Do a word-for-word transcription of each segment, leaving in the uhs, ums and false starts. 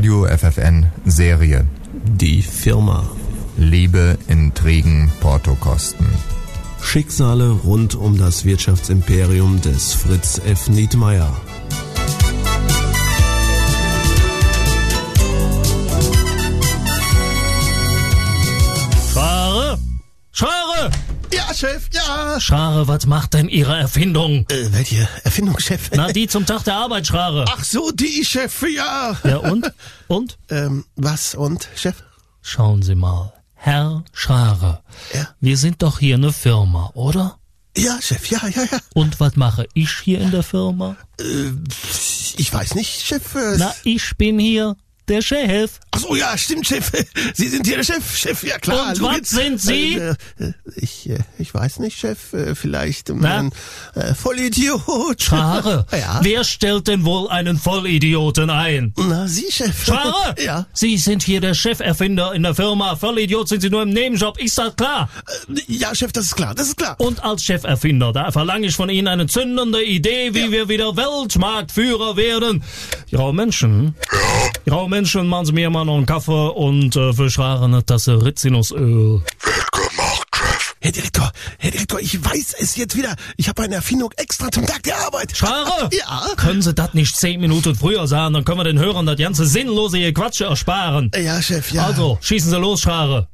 Radio F F N Serie. Die Firma. Liebe, Intrigen, Portokosten. Schicksale rund um das Wirtschaftsimperium des Fritz F. Nietmeyer. Schare? Schare! Ja, Chef, ja. Schare, was macht denn Ihre Erfindung? Äh, welche Erfindung, Chef? Na, die zum Tag der Arbeit, Schare. Ach so, die, Chef, ja. Ja, und? Und? Ähm, was und, Chef? Schauen Sie mal. Herr Schare, Ja? wir sind doch hier eine Firma, oder? Ja, Chef, ja, ja, ja. Und was mache ich hier in der Firma? Äh, ich weiß nicht, Chef. Äh, Na, ich bin hier der Chef. Ach so, ja, stimmt, Chef. Sie sind hier der Chef, Chef, ja klar. Und Logisch. was sind Sie? Äh, äh, ich, äh, ich weiß nicht, Chef. Äh, vielleicht ähm, Na? ein äh, Vollidiot. Schare, Ja. wer stellt denn wohl einen Vollidioten ein? Na, Sie, Chef. Schare! Ja. Sie sind hier der Cheferfinder in der Firma. Vollidiot sind Sie nur im Nebenjob. Ist das klar? Äh, ja, Chef, das ist klar, das ist klar. Und als Cheferfinder, da verlange ich von Ihnen eine zündende Idee, wie Ja. wir wieder Weltmarktführer werden. Graue Menschen, graue Menschen, machen Sie mir mal noch einen Kaffee und äh, für Schare eine Tasse Rizinusöl. Herr Direktor, Herr Direktor, ich weiß es jetzt wieder. Ich habe eine Erfindung extra zum Tag der Arbeit. Schare? Ja. Können Sie das nicht zehn Minuten früher sagen, dann können wir den Hörern das ganze sinnlose Gequatsche ersparen. Ja, Chef, ja. Also, schießen Sie los, Schare.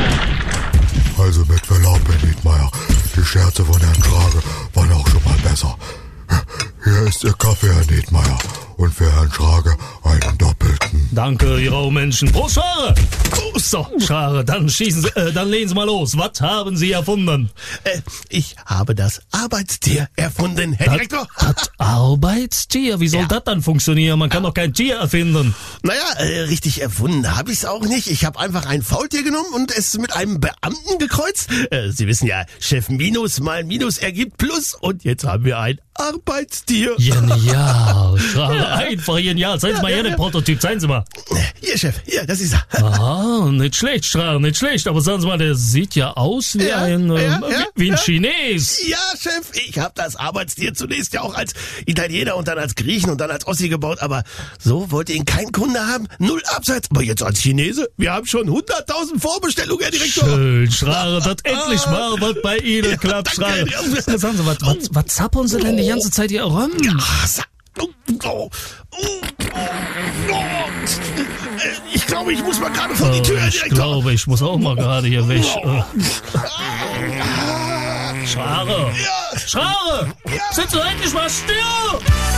Also mit Verlaub, Herr Nietmeyer, die Scherze von Herrn Schrage waren auch schon mal besser. Hier ist Ihr Kaffee, Herr Nietmeyer, und für Herrn Schrage einen doppelten. Danke, ihr grauen Menschen. Prost, Schare! So, Schare, dann schießen Sie, äh, dann legen Sie mal los. Was haben Sie erfunden? Äh, ich habe das Arbeitstier erfunden, Herr Direktor. Das Arbeitstier? Wie soll Ja. das dann funktionieren? Man kann doch kein Tier erfinden. Naja, äh, richtig erfunden habe ich es auch nicht. Ich habe einfach ein Faultier genommen und es mit einem Beamten gekreuzt. Äh, Sie wissen ja, Chef Minus mal Minus ergibt Plus. Und jetzt haben wir ein Arbeitstier. Genial, Schare, einfach genial. Zeigen Sie mal Ja, her ja, den ja. Prototyp, zeigen Sie mal. Hier, Chef, hier, das ist er. Ah, nicht schlecht, Schare, nicht schlecht. Aber sagen Sie mal, der sieht ja aus wie Ja, ein, äh, ja, wie, ja, wie ein ja. Chines. Ja, Chef, ich habe das Arbeitstier zunächst ja auch als Italiener und dann als Griechen und dann als Ossi gebaut, aber so wollte ihn kein Kunde haben, null Abseits. Aber jetzt als Chinese, wir haben schon hunderttausend Vorbestellungen, Herr Direktor. Schön, Schare, dass endlich mal was bei Ihnen Ja, klappt, Schare. danke. Ja, sagen Sie, was, was, was zappeln Sie denn die ganze Zeit hier rum? Ach, sa- oh, oh, oh, oh. Ich glaube, ich muss mal gerade vor die Tür, Herr Ich Direktor. glaube, ich muss auch mal gerade hier weg. Äh, Schare! Ja. Schare! Ja. Sind Sie endlich mal still!